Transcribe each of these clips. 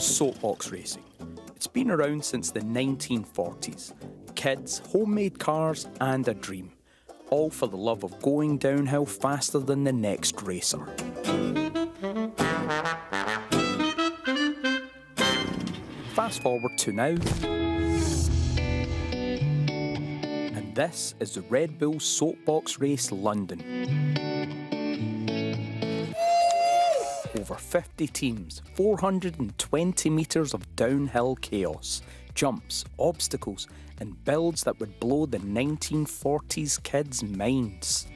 Soapbox racing. It's been around since the 1940s. Kids, homemade cars and a dream. All for the love of going downhill faster than the next racer. Fast forward to now. And this is the Red Bull Soapbox Race London. Over 50 teams, 420 metres of downhill chaos, jumps, obstacles and builds that would blow the 1940s kids' minds.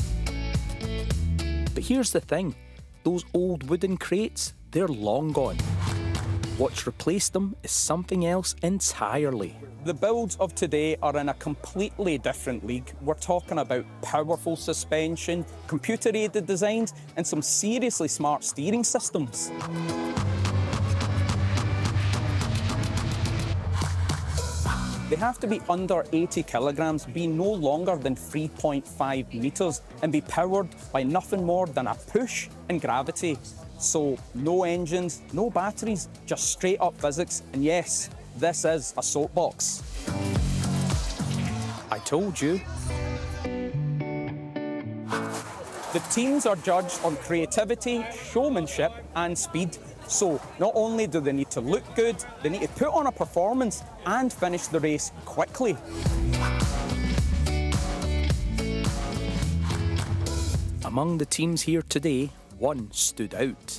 But here's the thing, those old wooden crates, they're long gone. What's replaced them is something else entirely. The builds of today are in a completely different league. We're talking about powerful suspension, computer-aided designs, and some seriously smart steering systems. They have to be under 80 kilograms, be no longer than 3.5 metres, and be powered by nothing more than a push and gravity. So no engines, no batteries, just straight up physics. And yes, this is a soapbox. I told you. The teams are judged on creativity, showmanship and speed. So not only do they need to look good, they need to put on a performance and finish the race quickly. Among the teams here today, one stood out.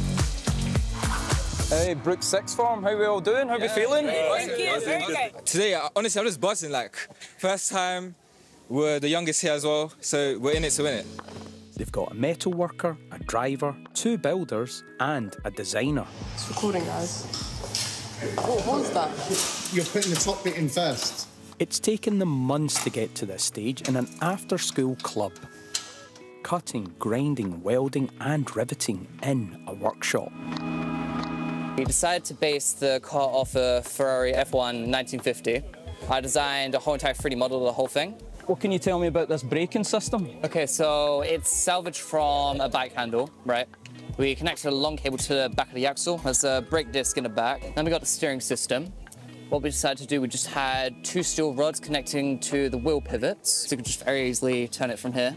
Hey, Brook Sixth Form, how we all doing? How we feeling? Okay. Today, honestly, I'm just buzzing. Like, first time, we're the youngest here as well, so we're in it to win it. They've got a metal worker, a driver, 2 builders and a designer. It's recording, guys. What was that? You're putting the top bit in first. It's taken them months to get to this stage in an after-school club. Cutting, grinding, welding and riveting in a workshop. We decided to base the car off a Ferrari F1 1950. I designed a whole entire 3D model of the whole thing. What can you tell me about this braking system? Okay, so it's salvaged from a bike handle, right? We connected a long cable to the back of the axle. There's a brake disc in the back. Then we got the steering system. What we decided to do, we just had 2 steel rods connecting to the wheel pivots, so you could just very easily turn it from here.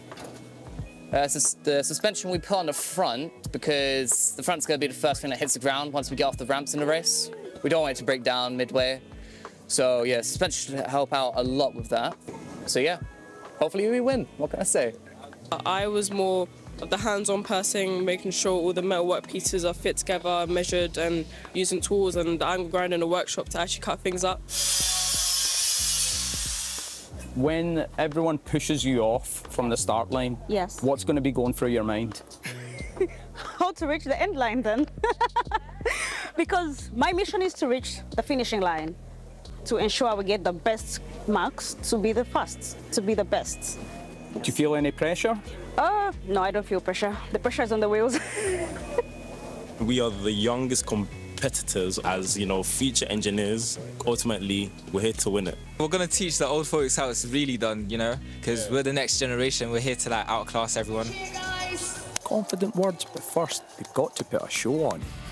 The suspension we put on the front because the front's going to be the first thing that hits the ground once we get off the ramps in the race. We don't want it to break down midway. So yeah, suspension should help out a lot with that. So yeah, hopefully we win. What can I say? I was more of the hands-on person, making sure all the metalwork pieces are fit together, measured, and using tools and the angle grind in the workshop to actually cut things up. When everyone pushes you off from the start line, yes, what's going to be going through your mind? How to reach the end line then? Because my mission is to reach the finishing line, to ensure we get the best marks, to be the first, to be the best. Do you feel any pressure? No, I don't feel pressure. The pressure is on the wheels. We are the youngest competitors as, you know, feature engineers. Ultimately, we're here to win it. We're going to teach the old folks how it's really done, you know, because we're the next generation. We're here to, like, outclass everyone. Confident words, but first, they've got to put a show on.